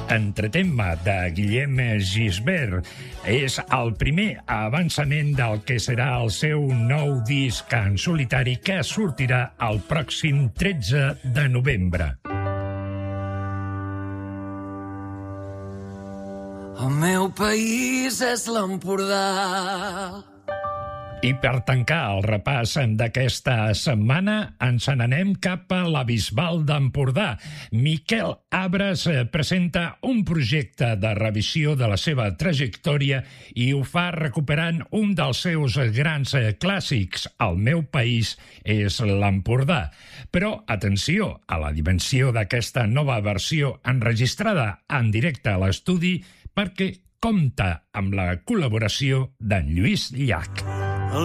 Entretema, de Guillem Gisbert, és el primer avançament del que serà el seu nou disc en solitari que sortirà el pròxim 13 de novembre. El meu país és l'Empordà. I per tancar el repàs d'aquesta setmana, ens n'anem cap a la Bisbal d'Empordà. Miquel Abres presenta un projecte de revisió de la seva trajectòria i ho fa recuperant un dels seus grans clàssics, El meu país és l'Empordà. Però, atenció a la dimensió d'aquesta nova versió enregistrada en directe a l'estudi perquè compta amb la col·laboració d'en Lluís Llach.